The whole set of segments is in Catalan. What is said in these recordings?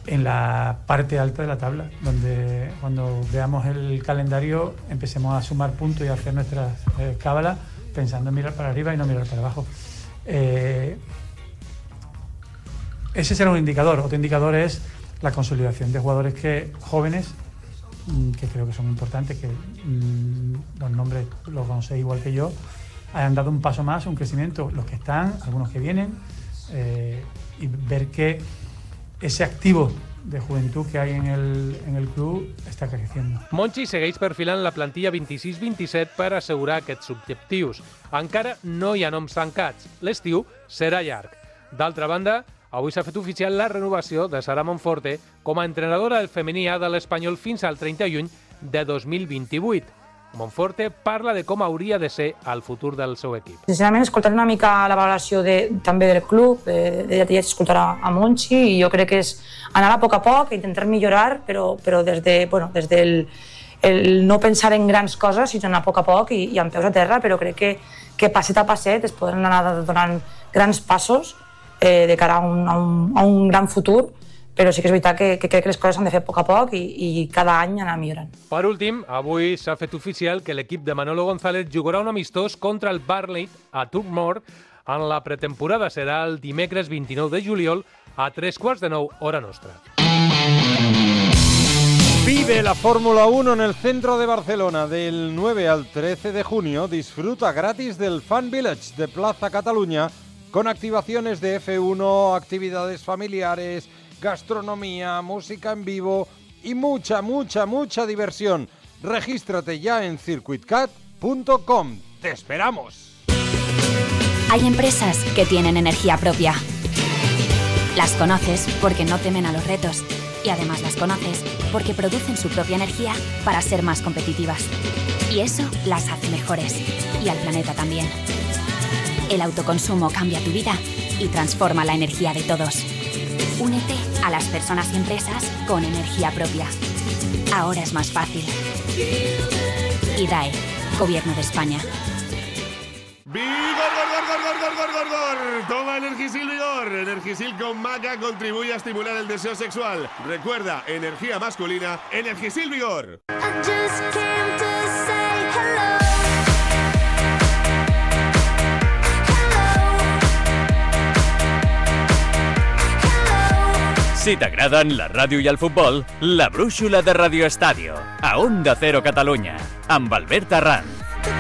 en la parte alta de la tabla, donde cuando veamos el calendario empecemos a sumar puntos y a hacer nuestras cábalas pensando en mirar para arriba y no mirar para abajo. Ese será un indicador. Otro indicador es la consolidación de jugadores jóvenes, que creo que son importantes, que los nombres los conocéis igual que yo, hayan dado un paso más, un crecimiento, los que están, algunos que vienen, y ver que ese activo de juventud que hay en el club està creciendo. Monchi segueix perfilant la plantilla 26-27 per assegurar aquests objectius. Encara no hi ha noms tancats. L'estiu serà llarg. D'altra banda, avui s'ha fet oficial la renovació de Sara Monforte com a entrenadora del femení A de l'Espanyol fins al 30 de juny de 2028. Monforte parla de com hauria de ser el futur del seu equip. Sincerament, escoltaré una mica la valoració també del club, ja escoltar a Monchi, i jo crec que és anar a poc, intentar millorar, però des del no pensar en grans coses, sinó anar a poc i amb peus a terra, però crec que passet a passet es poden anar donant grans passos de cara a un gran futur, però sí que és veritat que crec que les coses s'han de fer a poc i cada any anar millorant. Per últim, avui s'ha fet oficial que l'equip de Manolo González jugarà un amistós contra el Burnley a Turkmore en la pretemporada. Serà el dimecres 29 de juliol a 9:15, hora nostra. Vive la Fórmula 1 en el centro de Barcelona. Del 9 al 13 de junio disfruta gratis del Fan Village de Plaza Cataluña con activaciones de F1, actividades familiares, gastronomía, música en vivo y mucha diversión. Regístrate ya en circuitcat.com. ¡Te esperamos! Hay empresas que tienen energía propia. Las conoces porque no temen a los retos y además las conoces porque producen su propia energía para ser más competitivas. Y eso las hace mejores y al planeta también. El autoconsumo cambia tu vida y transforma la energía de todos. Únete a las personas y empresas con energía propia. Ahora es más fácil. IDAE, Gobierno de España. ¡Vigor! Toma Energisil Vigor. Energisil con maca contribuye a estimular el deseo sexual. Recuerda, energía masculina, Energisil Vigor. Si t'agraden la ràdio i el futbol, la brúixola de Radio Estadio, a Onda Cero Catalunya, amb Albert Arranz.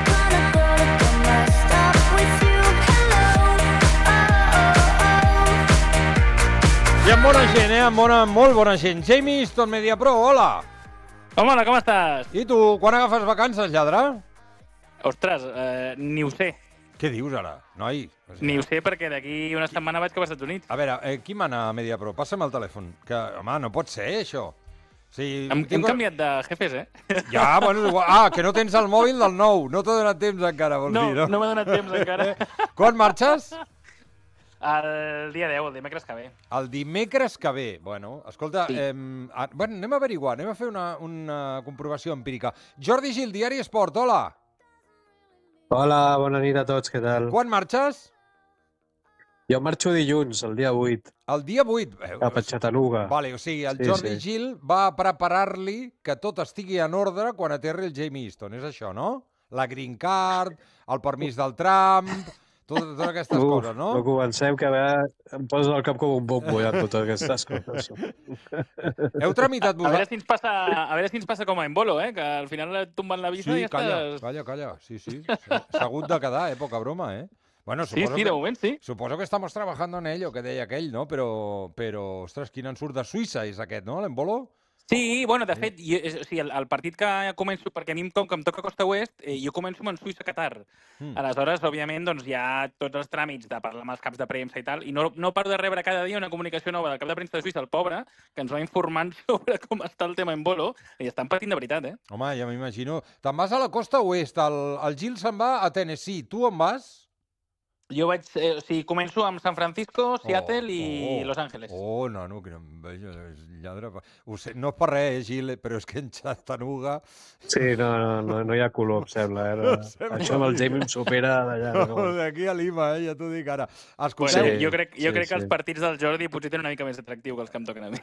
I amb bona gent, molt bona gent. Jamie Easton, Mediapro, hola. Hola, com estàs? I tu, quan agafes vacances, lladre? Ostres, ni ho sé. Què dius ara, noi? Ni ho sé perquè d'aquí una setmana vaig cap als Estats Units. A veure, qui mana a Mediapro? Passa'm el telèfon. Que, home, no pot ser, això. Sí, hem canviat de jefes, Ja, bueno, igual. Que no tens el mòbil del nou. No t'ha donat temps encara, vols dir, no? No m'ha donat temps encara. Quan marxes? El dia 10, el dimecres que ve. El dimecres que ve. Bueno, escolta, sí. Anem a averiguar, anem a fer una comprovació empírica. Jordi Gil, Diari Esport, hola. Hola, bona nit a tots, què tal? Quan marxes? Jo marxo dilluns, el dia 8. El dia 8? Cap a Chattanooga. Vale, o sigui, el Jordi Gil va preparar-li que tot estigui en ordre quan aterri el Jamie Easton, és això, no? La green card, el permís del Trump, totes aquestes coses, no? No comencem, que em posa el cap com un bombo, ja, totes aquestes coses. Heu tramitat vosaltres? A veure si ens passa com a Embolo, que al final et tomben la visa i ja estàs... Sí, calla. Sí. S'ha hagut de quedar, poca broma, Bueno, sí, de moment sí. Suposo que estamos trabajando en ello, que deia aquell, no? Però, ostres, quin ensurt de Suïssa és aquest, no, l'Embolo? Sí, bueno, de fet, el partit que començo, perquè a mi com que em toca Costa Oest, jo començo amb en Suïssa-Qatar. Aleshores, òbviament, doncs hi ha tots els tràmits de parlar amb els caps de premsa i tal, i no paro de rebre cada dia una comunicació nova del cap de premsa de Suïssa, el pobre, que ens va informant sobre com està el tema en Bolo, i estan patint de veritat, Home, ja m'imagino. Te'n vas a la Costa Oest, el Gil se'n va a Tennessee. Tu on vas? Jo començo amb San Francisco, Seattle i Los Angeles. No, que no em veig, lladre. Ho sé, no és per res, Gil, però és que en Chattanooga... Sí, no hi ha color, em sembla. Això amb el Jamie em supera d'allà. D'aquí a Lima, ja t'ho dic ara. Escolteu, jo crec que els partits del Jordi potser tenen una mica més atractiu que els que em toquen a mi.